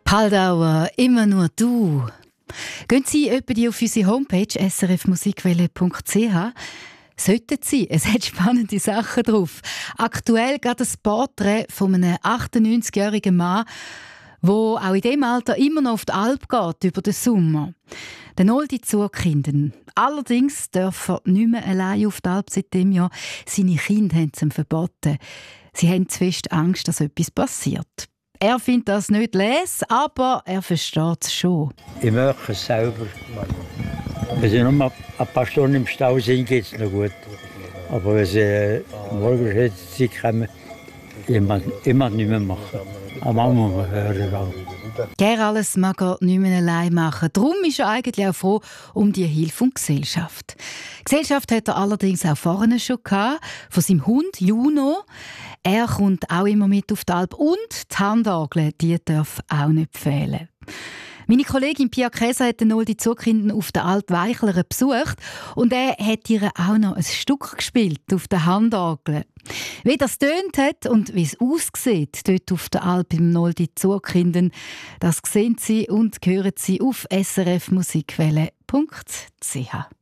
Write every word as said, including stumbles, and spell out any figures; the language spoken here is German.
Paldauer, immer nur du. Gehen Sie etwa auf unsere Homepage s r f musikwelle punkt c h. Sollten Sie, es hat spannende Sachen drauf. Aktuell gerade ein Porträt von einem achtundneunzigjährigen Mann, der auch in diesem Alter immer noch auf die Alp geht, über den Sommer. Der Noldi Zurkinden. Allerdings darf er nicht mehr allein auf die Alp seit dem Jahr. Seine Kinder haben es ihm verboten. Sie haben zu fest Angst, dass etwas passiert. Er findet das nicht les, aber er versteht es schon. Ich mache es selber. Wenn sie nur ein paar Stunden im Stau sind, geht es noch gut. Aber wenn sie äh, morgen Zeit kommen, immer, immer nicht mehr machen. Am Anfang muss man hören. Gerne alles mag er nicht mehr allein machen. Darum ist er eigentlich auch froh um die Hilfe und Gesellschaft. Gesellschaft hat er allerdings auch vorne schon gehabt, von seinem Hund Juno. Er kommt auch immer mit auf die Alp und die Handorgel, die darf auch nicht fehlen. Meine Kollegin Pia Käser hat den Noldi Zurkinden auf der Alp Weichler besucht und er hat ihr auch noch ein Stück gespielt auf der Handorgel. Wie das tönt hat und wie es aussieht dort auf der Alp im Noldi Zurkinden, das sehen Sie und hören Sie auf s r f musikwelle punkt c h.